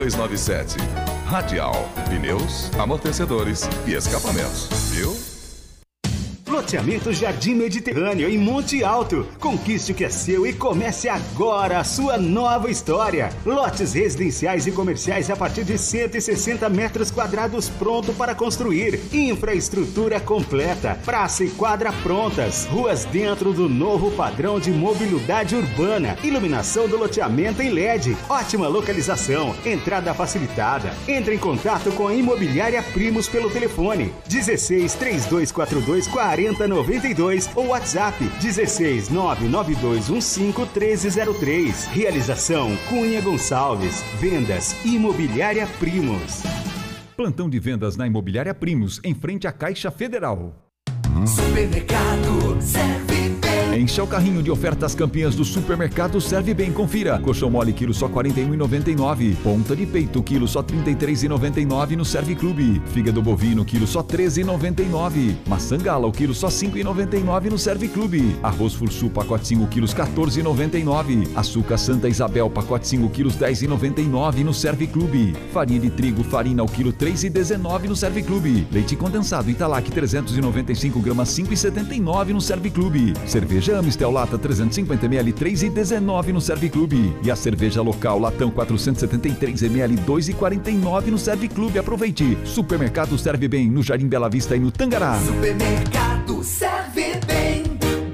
297. Radial, pneus, amortecedores e escapamentos, viu? Loteamento Jardim Mediterrâneo em Monte Alto. Conquiste o que é seu e comece agora a sua nova história. Lotes residenciais e comerciais a partir de 160 metros quadrados pronto para construir. Infraestrutura completa. Praça e quadra prontas. Ruas dentro do novo padrão de mobilidade urbana. Iluminação do loteamento em LED. Ótima localização. Entrada facilitada. Entre em contato com a Imobiliária Primos pelo telefone 16 3242 4092 ou WhatsApp 16 99215 1303. Realização Cunha Gonçalves. Vendas Imobiliária Primos. Plantão de vendas na Imobiliária Primos, em frente à Caixa Federal. Supermercado Serve Bem. Encha o carrinho de ofertas campeãs do Supermercado Serve Bem. Confira. Coxão mole quilo só R$ 41,99. Ponta de peito quilo só R$ 33,99 no Serve Clube. Fígado bovino quilo só R$ 13,99. Maçã gala o quilo só R$ 5,99 no Serve Clube. Arroz Fursu pacote 5 quilos R$ 14,99. Açúcar Santa Isabel pacote 5 quilos R$ 10,99 no Serve Clube. Farinha de trigo farina ao quilo R$ 3,19 no Serve Clube. Leite condensado Italac 395 gramas R$ 5,79 no Serve Clube. Cerveja Amstel Lata 350ml R$ 3,19 no Serve Clube. E a cerveja local Latão 473ml R$ 2,49 no Serve Clube. Aproveite. Supermercado Serve Bem no Jardim Bela Vista e no Tangará. Supermercado Serve Bem.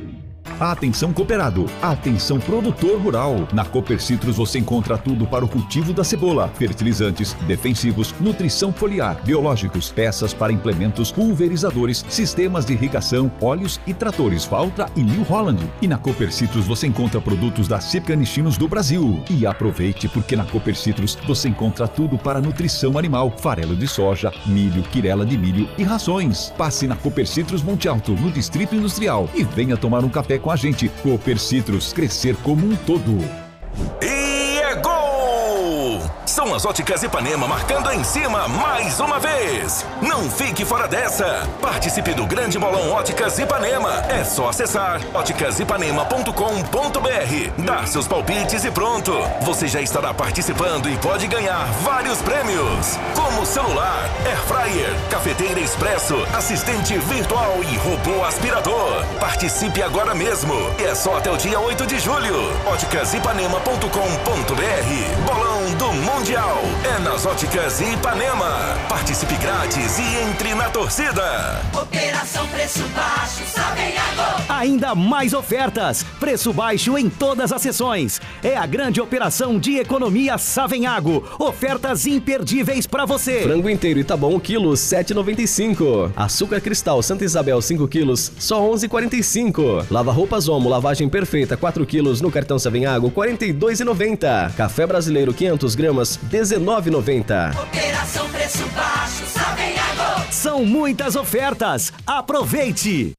Atenção cooperado, atenção produtor rural. Na Cooper Citrus você encontra tudo para o cultivo da cebola: fertilizantes, defensivos, nutrição foliar, biológicos, peças para implementos, pulverizadores, sistemas de irrigação, óleos e tratores Valtra e New Holland. E na Cooper Citrus você encontra produtos da Canichinos do Brasil. E aproveite, porque na Cooper Citrus você encontra tudo para nutrição animal: farelo de soja, milho, quirela de milho e rações. Passe na Cooper Citrus Monte Alto, no Distrito Industrial, e venha tomar um café com a gente. Cooper Citrus, crescer como um todo. E é gol! São as Óticas Ipanema marcando em cima mais uma vez. Não fique fora dessa. Participe do grande bolão Óticas Ipanema. É só acessar óticasipanema.com.br, dar seus palpites e pronto. Você já estará participando e pode ganhar vários prêmios, como celular, air fryer, cafeteira expresso, assistente virtual e robô aspirador. Participe agora mesmo. É só até o dia 8 de julho. óticasipanema.com.br. Bolão do Mundial é nas Óticas Ipanema. Participe grátis e entre na torcida. Operação Preço Baixo Savenhago. Ainda mais ofertas. Preço baixo em todas as sessões. É a grande operação de economia Savenhago. Ofertas imperdíveis para você. Frango inteiro Itabom, quilo, 7,95. Açúcar cristal Santa Isabel, 5 quilos, só 11,45. Lava roupas Omo, lavagem perfeita, 4 quilos no cartão Savenhago, 42,90. Café brasileiro, 500 gramas, 19,90. Operação Preço Baixo Savenhago. São muitas ofertas. Aproveite.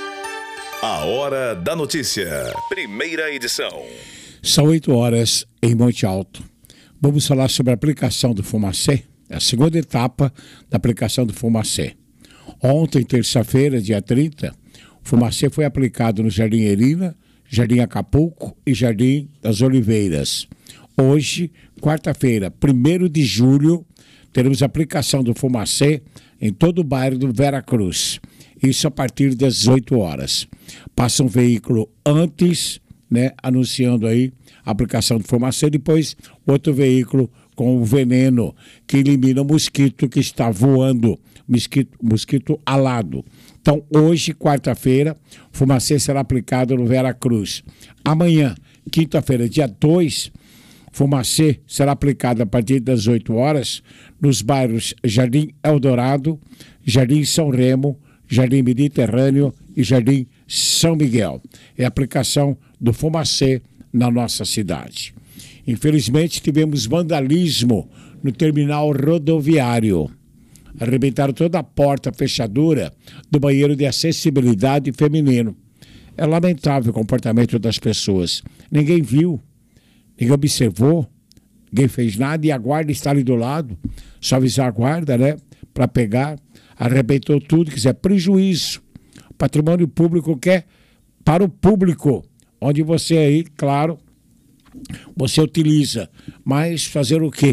A Hora da Notícia, primeira edição. São 8 horas em Monte Alto. Vamos falar sobre a aplicação do Fumacê, a segunda etapa da aplicação do Fumacê. Ontem, terça-feira, dia 30, o Fumacê foi aplicado no Jardim Erina, Jardim Acapulco e Jardim das Oliveiras. Hoje, quarta-feira, 1º de julho, teremos a aplicação do Fumacê em todo o bairro do Vera Cruz. Isso a partir das 18 horas. Passa um veículo antes, anunciando aí a aplicação do Fumacê, depois outro veículo com o veneno que elimina o mosquito que está voando, mosquito alado. Então, hoje, quarta-feira, o Fumacê será aplicado no Vera Cruz. Amanhã, quinta-feira, dia 2, Fumacê será aplicado a partir das 8 horas nos bairros Jardim Eldorado, Jardim São Remo, Jardim Mediterrâneo e Jardim São Miguel. É a aplicação do Fumacê na nossa cidade. Infelizmente, tivemos vandalismo no terminal rodoviário. Arrebentaram toda a porta, fechadura do banheiro de acessibilidade feminino. É lamentável o comportamento das pessoas. Ninguém viu, ninguém observou, ninguém fez nada e a guarda está ali do lado. Só avisar a guarda, para pegar. Arrebentou tudo, quiser prejuízo. Patrimônio público quer para o público, onde você aí, claro, você utiliza. Mas fazer o quê?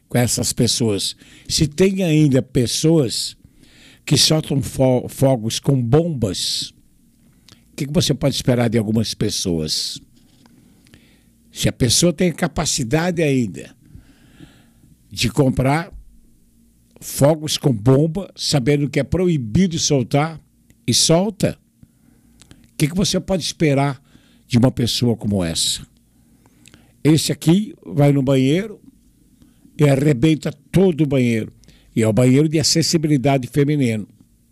com essas pessoas. Se tem ainda pessoas que soltam fogos com bombas, o que você pode esperar de algumas pessoas? Se a pessoa tem capacidade ainda de comprar fogos com bomba, sabendo que é proibido soltar, e solta, o que você pode esperar de uma pessoa como essa? Esse aqui vai no banheiro e arrebenta todo o banheiro. E é o banheiro de acessibilidade feminino.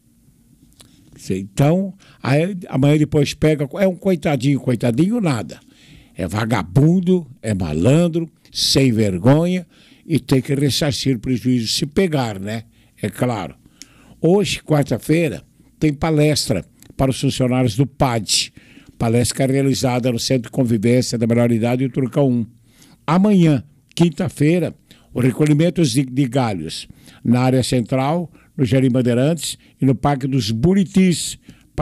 Então, amanhã depois pega, é um coitadinho nada. É vagabundo, é malandro, sem vergonha e tem que ressarcir o prejuízo se pegar, né? É claro. Hoje, quarta-feira, tem palestra para os funcionários do PAD. Palestra realizada no Centro de Convivência da Melhor Idade do Turcão 1. Amanhã, quinta-feira, o recolhimento de galhos na área central, no Jardim Bandeirantes e no Parque dos Buritis.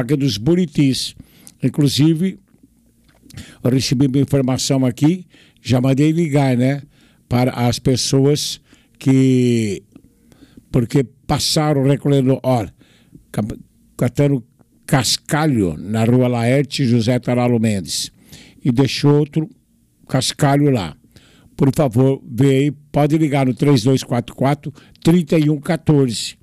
Inclusive, eu recebi uma informação aqui, já mandei ligar, né? Para as pessoas que... Porque passaram recolhendo, catando cascalho na Rua Laerte José Taralo Mendes. E deixou outro cascalho lá. Por favor, vê aí, pode ligar no 3244-3114.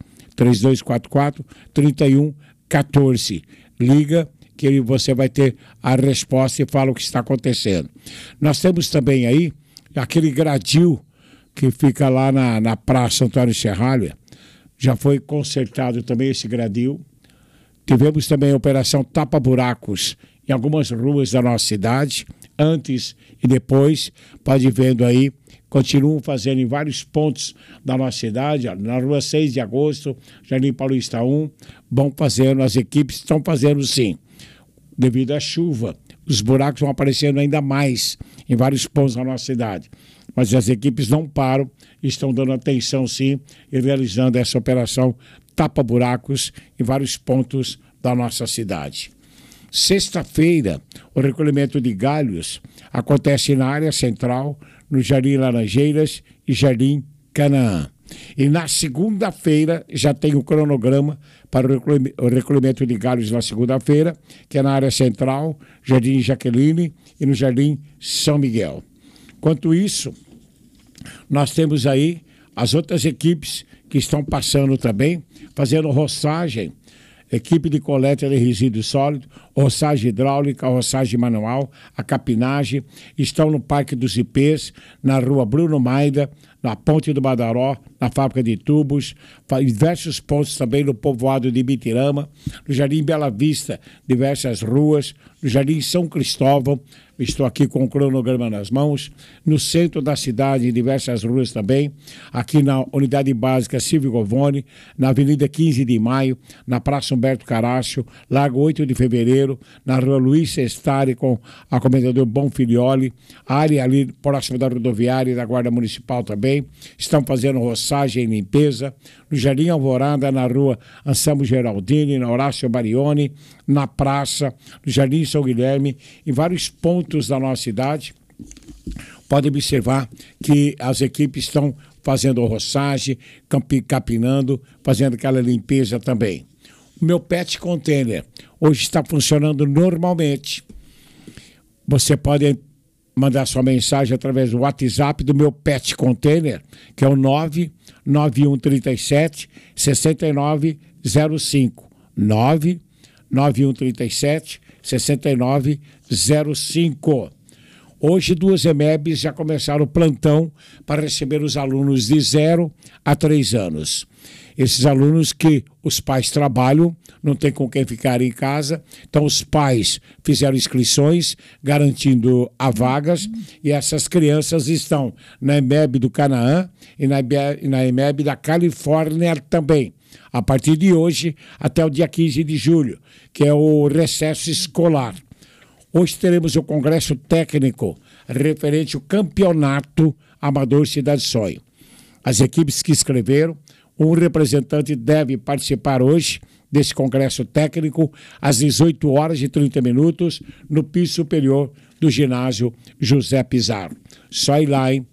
3244-3114. Liga que você vai ter a resposta e fala o que está acontecendo. Nós temos também aí aquele gradil que fica lá na Praça Antônio Serralha. Já foi consertado também esse gradil. Tivemos também a operação tapa-buracos em algumas ruas da nossa cidade, antes e depois, pode ir vendo aí, continuam fazendo em vários pontos da nossa cidade, na Rua 6 de Agosto, Jardim Paulista 1, vão fazendo, as equipes estão fazendo sim. Devido à chuva, os buracos vão aparecendo ainda mais em vários pontos da nossa cidade. Mas as equipes não param, estão dando atenção sim e realizando essa operação tapa-buracos em vários pontos da nossa cidade. Sexta-feira, o recolhimento de galhos acontece na área central, no Jardim Laranjeiras e Jardim Canaã. E na segunda-feira já tem o cronograma para o recolhimento de galhos na segunda-feira, que é na área central, Jardim Jaqueline e no Jardim São Miguel. Enquanto isso, nós temos aí as outras equipes que estão passando também, fazendo roçagem, equipe de coleta de resíduos sólidos, roçagem hidráulica, roçagem manual, a capinagem, estão no Parque dos Ipês, na Rua Bruno Maida, na Ponte do Badaró, na Fábrica de Tubos, em diversos pontos também no povoado de Bitirama, no Jardim Bela Vista, diversas ruas, no Jardim São Cristóvão, estou aqui com o cronograma nas mãos, no centro da cidade, em diversas ruas também, aqui na Unidade Básica Silvio Govone, na Avenida 15 de Maio, na Praça Humberto Carácio, Largo 8 de Fevereiro, na Rua Luiz Sestari com a Comendador Bonfilioli, área ali próxima da rodoviária e da Guarda Municipal também, estão fazendo roçagem e limpeza, no Jardim Alvorada, na Rua Anselmo Geraldini, na Horácio Barioni, na Praça, no Jardim São Guilherme, em vários pontos da nossa cidade. Pode observar que as equipes estão fazendo roçagem, capinando, fazendo aquela limpeza também. O meu pet container hoje está funcionando normalmente. Você pode mandar sua mensagem através do WhatsApp do meu pet container, que é o 99137 6905. 99137 6905. Hoje, 2 EMEBs já começaram o plantão para receber os alunos de 0 a 3 anos. Esses alunos que os pais trabalham, não tem com quem ficar em casa, então os pais fizeram inscrições, garantindo a vagas, e essas crianças estão na EMEB do Canaã e na EMEB da Califórnia também, a partir de hoje até o dia 15 de julho, que é o recesso escolar. Hoje teremos o congresso técnico referente ao campeonato Amador Cidade Sonho. As equipes que escreveram, um representante deve participar hoje desse congresso técnico às 18h30 no piso superior do ginásio José Pizarro. Só ir lá, hein?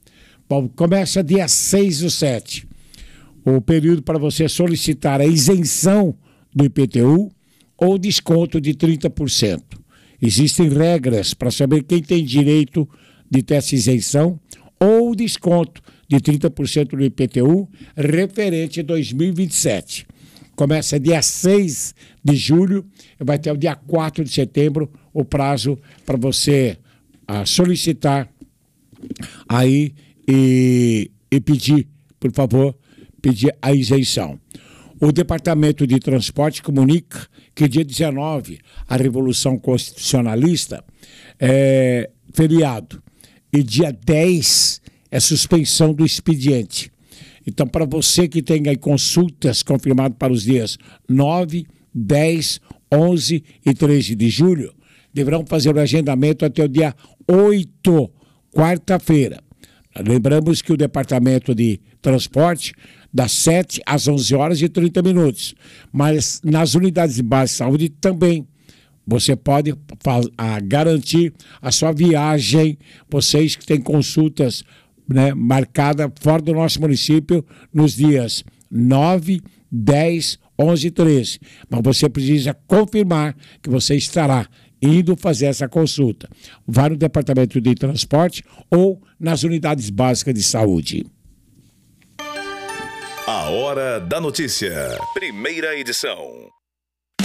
Bom, começa dia 6/7. O período para você solicitar a isenção do IPTU ou desconto de 30%. Existem regras para saber quem tem direito de ter essa isenção ou desconto de 30% do IPTU referente a 2027. Começa dia 6 de julho e vai até o dia 4 de setembro o prazo para você solicitar aí e pedir, por favor, pedir a isenção. O Departamento de Transporte comunica que dia 19, a Revolução Constitucionalista, é feriado. E dia 10 é suspensão do expediente. Então, para você que tem aí consultas confirmadas para os dias 9, 10, 11 e 13 de julho, deverão fazer o agendamento até o dia 8, quarta-feira. Lembramos que o Departamento de Transporte das 7 às 11 horas e 30 minutos. Mas nas unidades básicas de saúde também. Você pode garantir a sua viagem, vocês que têm consultas, né, marcadas fora do nosso município nos dias 9, 10, 11 e 13. Mas você precisa confirmar que você estará indo fazer essa consulta. Vá no Departamento de Transporte ou nas unidades básicas de saúde. A Hora da Notícia. Primeira edição.